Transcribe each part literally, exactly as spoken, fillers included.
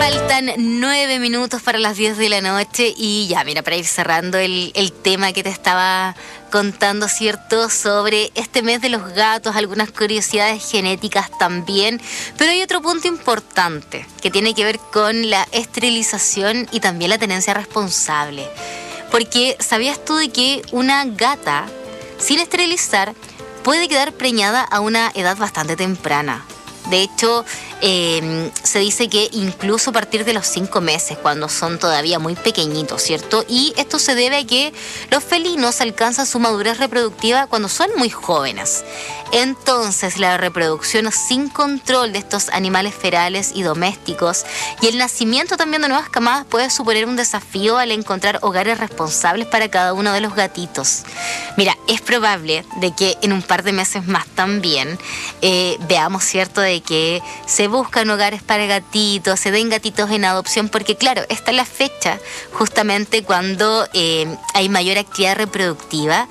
Faltan nueve minutos para las diez de la noche y ya, mira, para ir cerrando el, el tema que te estaba contando, ¿cierto? Sobre este mes de los gatos, algunas curiosidades genéticas también, pero hay otro punto importante que tiene que ver con la esterilización y también la tenencia responsable. Porque ¿sabías tú de que una gata sin esterilizar puede quedar preñada a una edad bastante temprana? De hecho, eh, se dice que incluso a partir de los cinco meses, cuando son todavía muy pequeñitos, ¿cierto? Y esto se debe a que los felinos alcanzan su madurez reproductiva cuando son muy jóvenes. Entonces, la reproducción sin control de estos animales ferales y domésticos y el nacimiento también de nuevas camadas puede suponer un desafío al encontrar hogares responsables para cada uno de los gatitos. Mira, es probable de que en un par de meses más también eh, veamos, ¿cierto?, de que se buscan hogares para gatitos, se den gatitos en adopción, porque claro, esta es la fecha justamente cuando eh, hay mayor actividad reproductiva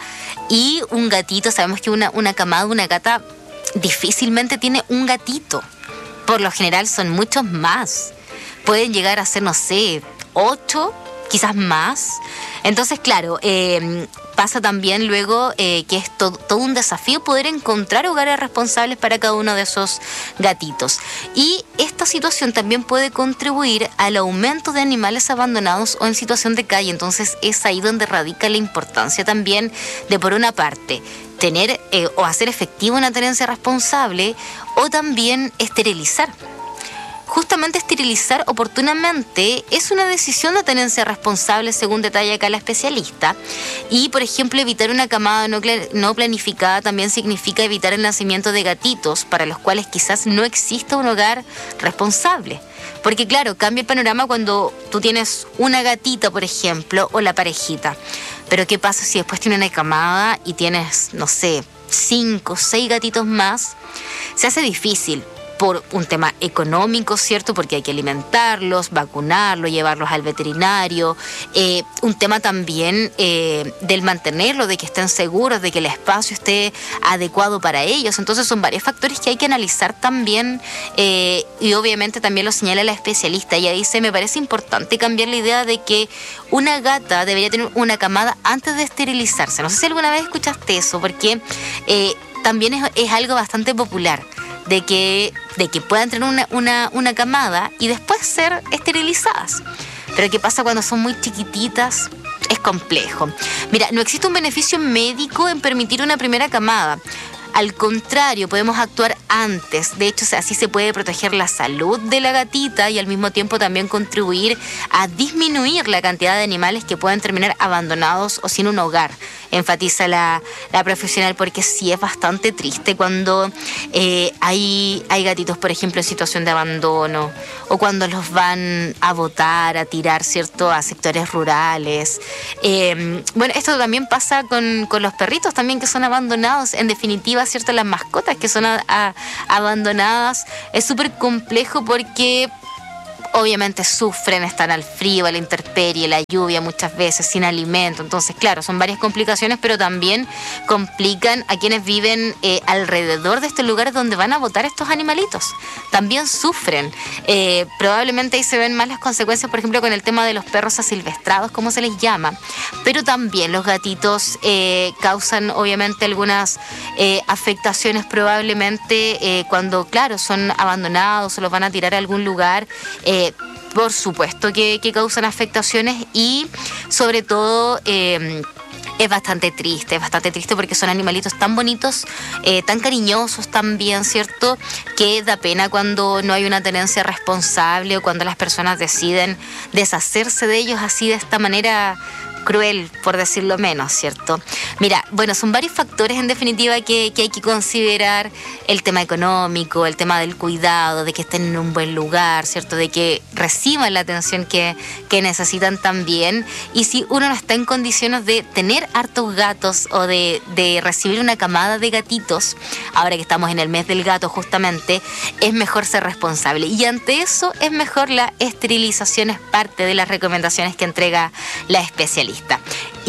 y un gatito, sabemos que una, una camada, una gata difícilmente tiene un gatito. Por lo general son muchos más. Pueden llegar a ser, no sé, ocho, quizás más. Entonces, claro, eh, pasa también luego eh, que es todo, todo un desafío poder encontrar hogares responsables para cada uno de esos gatitos. Y esta situación también puede contribuir al aumento de animales abandonados o en situación de calle. Entonces es ahí donde radica la importancia también de, por una parte, tener eh, o hacer efectiva una tenencia responsable o también esterilizar. Justamente esterilizar oportunamente es una decisión de tenencia responsable, según detalla acá la especialista. Y, por ejemplo, evitar una camada no, no planificada también significa evitar el nacimiento de gatitos para los cuales quizás no exista un hogar responsable. Porque, claro, cambia el panorama cuando tú tienes una gatita, por ejemplo, o la parejita. Pero, ¿qué pasa si después tienes una camada y tienes, no sé, cinco, seis gatitos más? Se hace difícil. Por un tema económico, ¿cierto? Porque hay que alimentarlos, vacunarlos, llevarlos al veterinario. Eh, un tema también eh, del mantenerlos, de que estén seguros, de que el espacio esté adecuado para ellos. Entonces son varios factores que hay que analizar también eh, y obviamente también lo señala la especialista. Ella dice, me parece importante cambiar la idea de que una gata debería tener una camada antes de esterilizarse. No sé si alguna vez escuchaste eso, porque eh, también es, es algo bastante popular. De que, de que puedan tener una, una, una camada y después ser esterilizadas. Pero ¿qué pasa cuando son muy chiquititas? Es complejo. Mira, no existe un beneficio médico en permitir una primera camada. Al contrario, podemos actuar antes. De hecho, así se puede proteger la salud de la gatita y al mismo tiempo también contribuir a disminuir la cantidad de animales que pueden terminar abandonados o sin un hogar. Enfatiza la, la profesional, porque sí es bastante triste cuando eh, hay, hay gatitos, por ejemplo, en situación de abandono o cuando los van a botar, a tirar, ¿cierto?, a sectores rurales. Eh, bueno, esto también pasa con, con los perritos también que son abandonados. En definitiva, ¿cierto?, las mascotas que son a, a, abandonadas. Es súper complejo porque obviamente sufren, están al frío, a la intemperie, la lluvia muchas veces, sin alimento. Entonces, claro, son varias complicaciones, pero también complican a quienes viven eh, alrededor de estos lugares donde van a botar estos animalitos. También sufren. Eh, probablemente ahí se ven más las consecuencias, por ejemplo, con el tema de los perros asilvestrados, como se les llama. Pero también los gatitos eh, causan, obviamente, algunas eh, afectaciones probablemente eh, cuando, claro, son abandonados o los van a tirar a algún lugar. Eh, por supuesto que, que causan afectaciones y sobre todo eh, es bastante triste, es bastante triste porque son animalitos tan bonitos, eh, tan cariñosos también, ¿cierto? Que da pena cuando no hay una tenencia responsable o cuando las personas deciden deshacerse de ellos así de esta manera cruel, por decirlo menos, ¿cierto? Mira, bueno, son varios factores en definitiva que, que hay que considerar. El tema económico, el tema del cuidado, de que estén en un buen lugar, ¿cierto? De que reciban la atención que, que necesitan también. Y si uno no está en condiciones de tener hartos gatos o de, de recibir una camada de gatitos, ahora que estamos en el mes del gato justamente, es mejor ser responsable. Y ante eso es mejor la esterilización, es parte de las recomendaciones que entrega la especialista.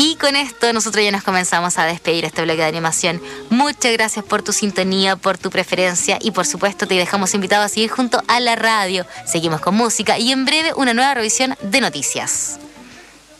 Y con esto nosotros ya nos comenzamos a despedir este bloque de animación. Muchas gracias por tu sintonía, por tu preferencia y por supuesto te dejamos invitados a seguir junto a la radio. Seguimos con música y en breve una nueva revisión de noticias.